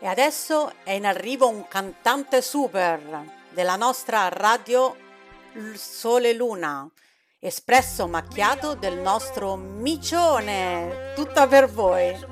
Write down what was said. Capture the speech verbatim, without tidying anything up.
E adesso è in arrivo un cantante super della nostra radio L- Sole Luna, espresso macchiato del nostro micione, tutta per voi.